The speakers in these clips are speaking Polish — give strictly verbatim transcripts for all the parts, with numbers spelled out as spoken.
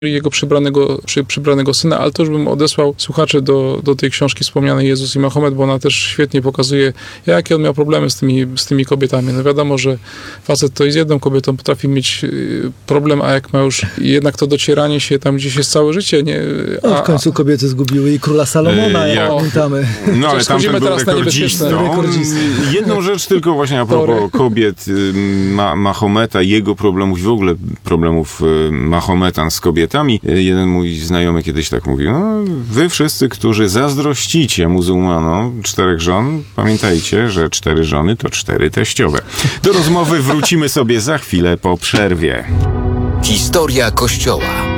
jego przybranego, przy, przybranego syna, ale to już bym odesłał słuchaczy do, do tej książki wspomnianej Jezus i Mahomet, bo ona też świetnie pokazuje, jakie on miał problemy z tymi, z tymi kobietami. No wiadomo, że facet to i z jedną kobietą potrafi mieć problem, a jak ma już jednak to docieranie się tam gdzieś jest całe życie. Nie, a, no, w końcu kobiety zgubiły i króla Salomona, yy, jak pamiętamy. No ale tamten był rekordzistą. rekordzistą. Jedną rzecz tylko właśnie a propos kobiet Ma- Mahometa, jego problemów i w ogóle problemów Mahometan z kobietami. Jeden mój znajomy kiedyś tak mówił, no, wy wszyscy, którzy zazdrościcie muzułmanom czterech żon, pamiętajcie, że cztery żony to cztery teściowe. Do rozmowy wrócimy sobie za chwilę po przerwie. Historia Kościoła.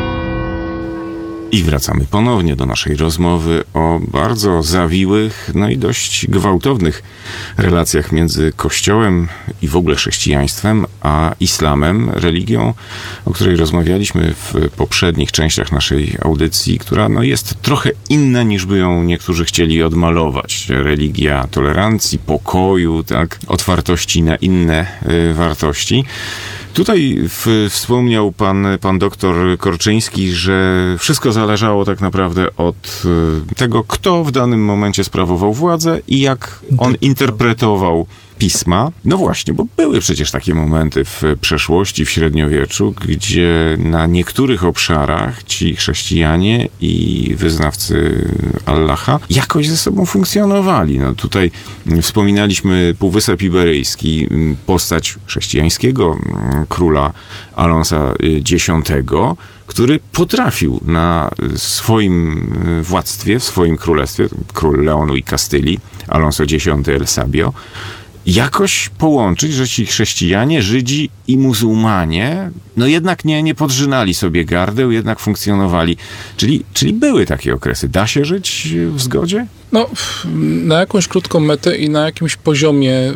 I wracamy ponownie do naszej rozmowy o bardzo zawiłych, no i dość gwałtownych relacjach między Kościołem i w ogóle chrześcijaństwem, a islamem, religią, o której rozmawialiśmy w poprzednich częściach naszej audycji, która no, jest trochę inna niż by ją niektórzy chcieli odmalować. Religia tolerancji, pokoju, tak, otwartości na inne y, wartości. Tutaj w, wspomniał pan, pan doktor Korczyński, że wszystko zależało tak naprawdę od tego, kto w danym momencie sprawował władzę i jak on interpretował pisma. No właśnie, bo były przecież takie momenty w przeszłości, w średniowieczu, gdzie na niektórych obszarach ci chrześcijanie i wyznawcy Allaha jakoś ze sobą funkcjonowali. No tutaj wspominaliśmy Półwysep Iberyjski, postać chrześcijańskiego króla Alonsa X, który potrafił na swoim władztwie, w swoim królestwie, król Leonu i Kastylii, Alonso X El Sabio, jakoś połączyć, że ci chrześcijanie, Żydzi i muzułmanie no jednak nie, nie podrzynali sobie gardeł, jednak funkcjonowali. Czyli, czyli były takie okresy. Da się żyć w zgodzie? No, na jakąś krótką metę i na jakimś poziomie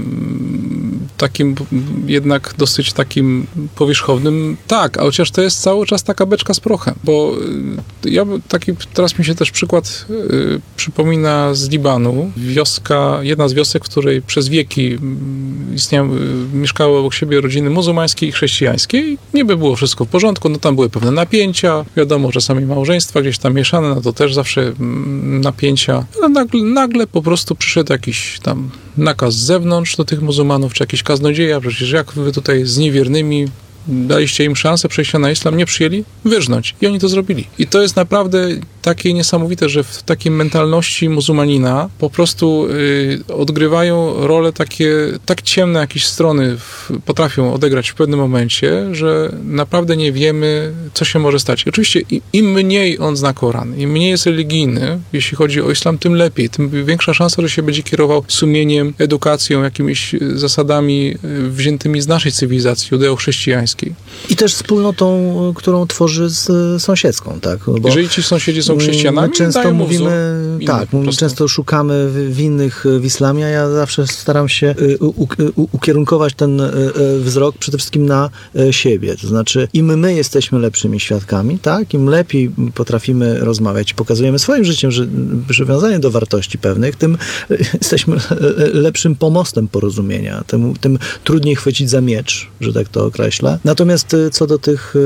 takim jednak dosyć takim powierzchownym, tak, a chociaż to jest cały czas taka beczka z prochem, bo ja taki, teraz mi się też przykład y, przypomina z Libanu. Wioska, jedna z wiosek, w której przez wieki istniały, mieszkały obok siebie rodziny muzułmańskie i chrześcijańskie i niby było wszystko w porządku, no tam były pewne napięcia, wiadomo, czasami małżeństwa gdzieś tam mieszane, no to też zawsze napięcia, ale nagle, nagle po prostu przyszedł jakiś tam nakaz z zewnątrz do tych muzułmanów, czy jakiś kaznodzieja, przecież jak wy tutaj z niewiernymi daliście im szansę przejścia na islam, nie przyjęli? Wyrżnąć. I oni to zrobili. I to jest naprawdę takie niesamowite, że w takiej mentalności muzułmanina po prostu y, odgrywają role takie, tak ciemne jakieś strony w, potrafią odegrać w pewnym momencie, że naprawdę nie wiemy, co się może stać. I oczywiście im, im mniej on zna Koran, im mniej jest religijny, jeśli chodzi o islam, tym lepiej. Tym większa szansa, że się będzie kierował sumieniem, edukacją, jakimiś zasadami wziętymi z naszej cywilizacji judeo-chrześcijańskiej. I też wspólnotą, którą tworzy z sąsiedzką, tak? Bo jeżeli ci sąsiedzi są chrześcijanami, my często mówimy, tak, my prostu. często szukamy winnych w islamie, a ja zawsze staram się u, u, ukierunkować ten wzrok przede wszystkim na siebie. To znaczy, im my jesteśmy lepszymi świadkami, tak? Im lepiej potrafimy rozmawiać, pokazujemy swoim życiem, że przywiązanie do wartości pewnych, tym jesteśmy lepszym pomostem porozumienia. Tym, tym trudniej chwycić za miecz, że tak to określę. Natomiast co do tych,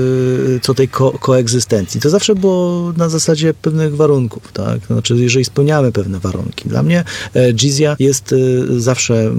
co tej ko- koegzystencji, to zawsze było na zasadzie pewnych warunków, tak? Znaczy, jeżeli spełniamy pewne warunki. Dla mnie dżizja jest zawsze,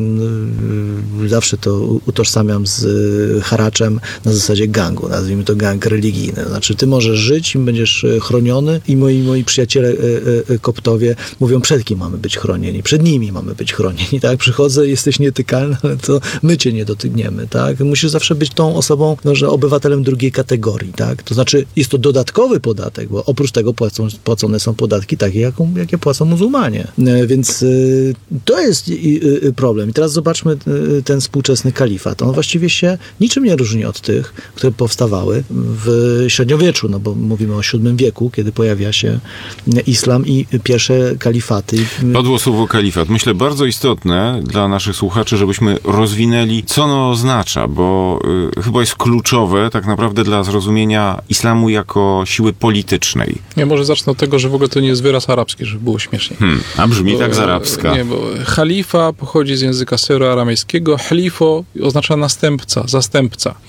zawsze to utożsamiam z haraczem na zasadzie gangu, nazwijmy to gang religijny. Znaczy, ty możesz żyć, im będziesz chroniony i moi, moi przyjaciele koptowie mówią, przed kim mamy być chronieni? Przed nimi mamy być chronieni, tak? Przychodzę, jesteś nietykalny, ale to my cię nie dotykniemy, tak? Musisz zawsze być tą osobą, no, że obywatelem drugiej kategorii, tak? To znaczy, jest to dodatkowy podatek, bo oprócz tego płacą, płacone są podatki takie, jaką, jakie płacą muzułmanie. Więc y, to jest y, y, problem. I teraz zobaczmy y, ten współczesny kalifat. On właściwie się niczym nie różni od tych, które powstawały w średniowieczu, no bo mówimy o siódmym wieku, kiedy pojawia się islam i pierwsze kalifaty. Padło słowo kalifat. Myślę, bardzo istotne dla naszych słuchaczy, żebyśmy rozwinęli, co ono oznacza, bo y, chyba jest kluczowe tak naprawdę dla zrozumienia islamu jako siły politycznej. Ja może zacznę od tego, że w ogóle to nie jest wyraz arabski, żeby było śmieszniej. Hmm, a brzmi bo, tak z arabska. Nie, bo khalifa pochodzi z języka seroaramejskiego. Halifo oznacza następca, zastępca.